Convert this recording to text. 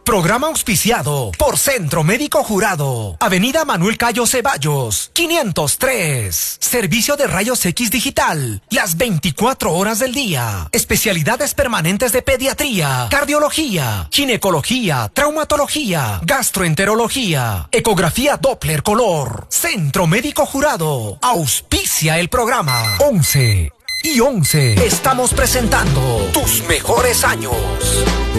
Programa auspiciado por Centro Médico Jurado. Avenida Manuel Cayo Ceballos, 503. Servicio de rayos X digital, las 24 horas del día. Especialidades permanentes de pediatría, cardiología, ginecología, traumatología, gastroenterología, ecografía Doppler color. Centro Médico Jurado. Auspicia el programa. 11 y 11. Estamos presentando tus mejores años.